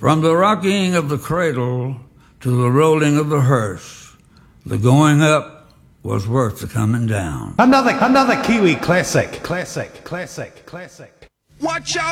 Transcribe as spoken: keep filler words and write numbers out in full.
From the rocking of the cradle to the rolling of the hearse, the going up was worth the coming down. Another, another Kiwi classic, classic, classic, classic. Watch out!